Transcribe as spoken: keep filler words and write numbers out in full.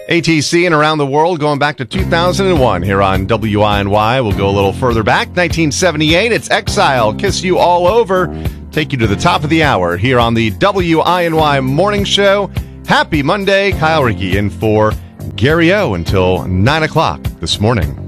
A T C and around the world going back to two thousand one here on W I N Y. We'll go a little further back. nineteen seventy-eight, it's Exile, Kiss You All Over. Take you to the top of the hour here on the W I N Y Morning Show. Happy Monday. Kyle Rickey in for Gary O until nine o'clock this morning.